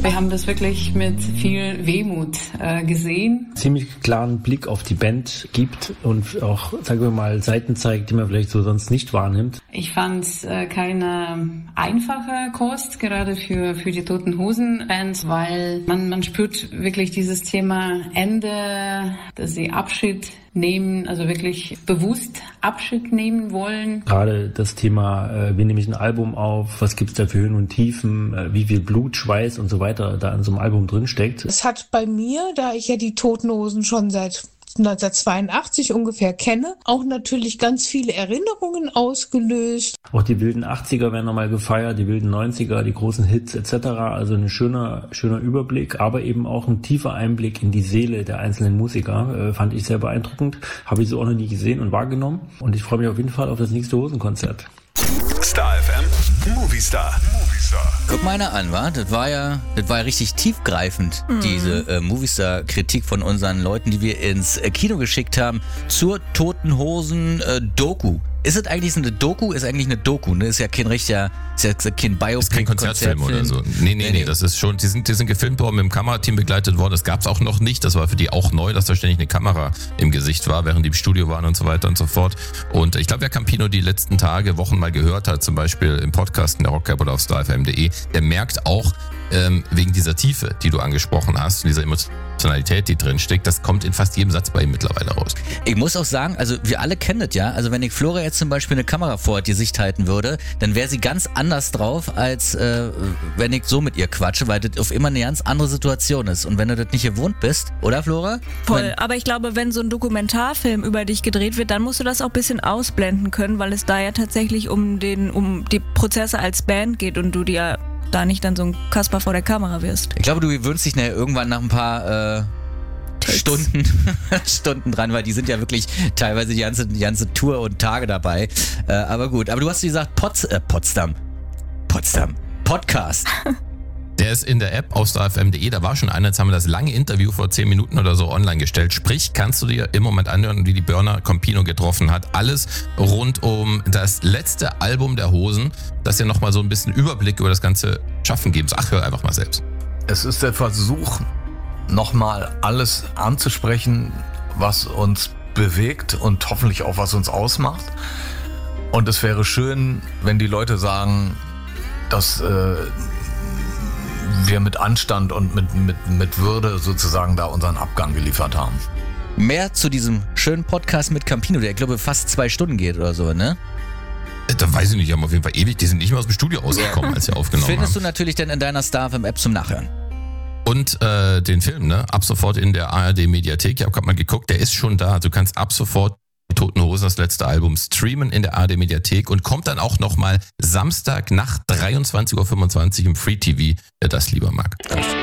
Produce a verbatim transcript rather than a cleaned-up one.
Wir haben das wirklich mit viel Wehmut äh, gesehen. Ziemlich klaren Blick auf die Band gibt und auch, sagen wir mal, Seiten zeigt, die man vielleicht so sonst nicht wahrnimmt. Ich fand es äh, keine einfache Kost, gerade für, für die Toten Hosen-Bands, weil man, man spürt wirklich dieses Thema Ende, dass sie Abschied nehmen, also wirklich bewusst Abschied nehmen wollen. Gerade das Thema, äh, wie nehme ich ein Album auf, was gibt's da für Höhen und Tiefen, äh, wie viel Blut, Schweiß und so weiter da in so einem Album drin steckt. Es hat bei mir, da ich ja die Toten Hosen schon seit neunzehnhundertzweiundachtzig ungefähr kenne, auch natürlich ganz viele Erinnerungen ausgelöst. Auch die wilden achtziger werden nochmal gefeiert, die wilden neunziger, die großen Hits et cetera. Also ein schöner, schöner Überblick, aber eben auch ein tiefer Einblick in die Seele der einzelnen Musiker. Äh, fand ich sehr beeindruckend, habe ich so auch noch nie gesehen und wahrgenommen. Und ich freue mich auf jeden Fall auf das nächste Hosenkonzert. Star F M, Movie Star. Guck mal einer an, wa? Das war ja, das war ja richtig tiefgreifend, mhm. diese äh, Movistar-Kritik von unseren Leuten, die wir ins äh, Kino geschickt haben, zur Toten Hosen äh, Doku. Ist es eigentlich so eine Doku? Ist eigentlich eine Doku, ne? Ist ja kein richtiger, ist ja kein Biopic. Ist kein Konzertfilm, Konzertfilm oder so. Nee, nee, nee, nee, das ist schon, die sind, die sind gefilmt worden, mit dem Kamerateam begleitet worden. Das gab's auch noch nicht. Das war für die auch neu, dass da ständig eine Kamera im Gesicht war, während die im Studio waren und so weiter und so fort. Und ich glaube, wer Campino die letzten Tage, Wochen mal gehört hat, zum Beispiel im Podcast in der Rockcap oder auf star f m punkt d e, der merkt auch, ähm, wegen dieser Tiefe, die du angesprochen hast, dieser Emotionalität, die drin steckt, das kommt in fast jedem Satz bei ihm mittlerweile raus. Ich muss auch sagen, also wir alle kennen das ja, also wenn ich Flora jetzt zum Beispiel eine Kamera vor die Sicht halten würde, dann wäre sie ganz anders drauf, als äh, wenn ich so mit ihr quatsche, weil das auf immer eine ganz andere Situation ist. Und wenn du das nicht gewohnt bist, oder Flora? Voll, wenn, aber ich glaube, wenn so ein Dokumentarfilm über dich gedreht wird, dann musst du das auch ein bisschen ausblenden können, weil es da ja tatsächlich um den, um die Prozesse als Band geht und du dir da nicht dann so ein Kasper vor der Kamera wirst. Ich glaube, du gewöhnst dich nachher irgendwann nach ein paar äh, Stunden, Stunden dran, weil die sind ja wirklich teilweise die ganze, die ganze Tour und Tage dabei. Äh, aber gut, aber du hast gesagt Pots, äh, Potsdam, Potsdam, Podcast. Der ist in der App auf star f m punkt d e, da war schon einer, jetzt haben wir das lange Interview vor zehn Minuten oder so online gestellt. Sprich, kannst du dir im Moment anhören, wie die Burner Campino getroffen hat. Alles rund um das letzte Album der Hosen, das dir nochmal so ein bisschen Überblick über das ganze Schaffen geben. Ach, hör einfach mal selbst. Es ist der Versuch, nochmal alles anzusprechen, was uns bewegt und hoffentlich auch was uns ausmacht. Und es wäre schön, wenn die Leute sagen, dass äh, wir mit Anstand und mit, mit, mit Würde sozusagen da unseren Abgang geliefert haben. Mehr zu diesem schönen Podcast mit Campino, der, ich glaube, fast zwei Stunden geht oder so, ne? Da weiß ich nicht, die haben auf jeden Fall ewig, die sind nicht mehr aus dem Studio rausgekommen, als sie aufgenommen haben. Findest du natürlich dann in deiner Star F M App zum Nachhören. Und äh, den Film, ne? Ab sofort in der A R D Mediathek. Ich habe gerade mal geguckt, der ist schon da. Du kannst ab sofort die Toten Hosen, das letzte Album, streamen in der A R D Mediathek und kommt dann auch nochmal Samstag nach dreiundzwanzig Uhr fünfundzwanzig im Free T V, wer das lieber mag.